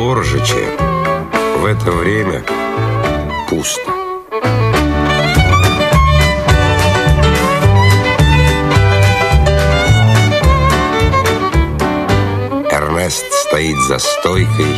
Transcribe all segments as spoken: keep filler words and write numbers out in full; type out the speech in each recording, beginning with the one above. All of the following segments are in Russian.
Боржиче в это время пусто. Эрнест стоит за стойкой,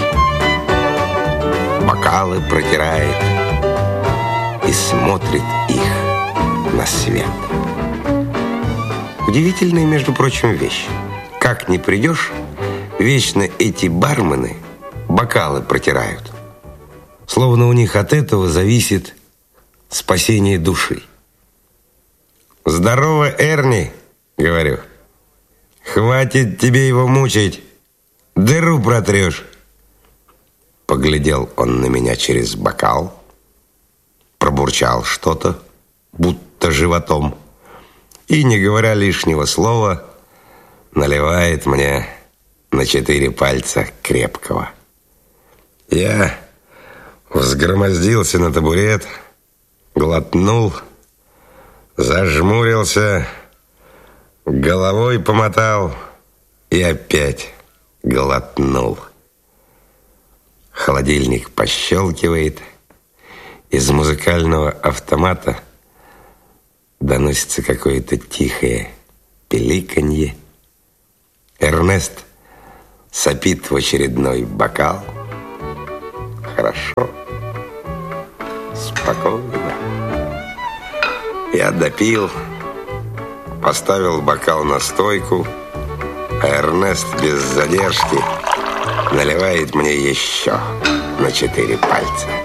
бокалы протирает и смотрит их на свет. Удивительная, между прочим, вещь. Как ни придешь, вечно эти бармены бокалы протирают. Словно у них от этого зависит спасение души. «Здорово, Эрни!» — говорю. «Хватит тебе его мучить, дыру протрешь!» Поглядел он на меня через бокал, пробурчал что-то, будто животом, и, не говоря лишнего слова, наливает мне на четыре пальца крепкого. Я взгромоздился на табурет, глотнул, зажмурился, головой помотал и опять глотнул. Холодильник пощелкивает, из музыкального автомата доносится какое-то тихое пиликанье. Эрнест сопит в очередной бокал. Хорошо, спокойно. Я допил, поставил бокал на стойку, а Эрнест без задержки наливает мне еще на четыре пальца.